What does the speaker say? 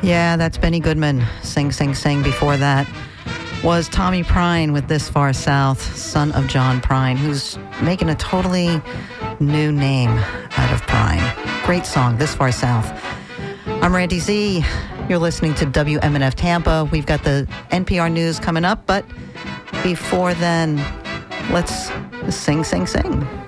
Yeah, that's Benny Goodman. Sing, sing, sing. Before that was Tommy Prine with This Far South, son of John Prine, who's making a totally new name out of Prine. Great song, This Far South. I'm Randy Z. You're listening to WMNF Tampa. We've got the NPR News coming up, but before then, let's sing, sing, sing.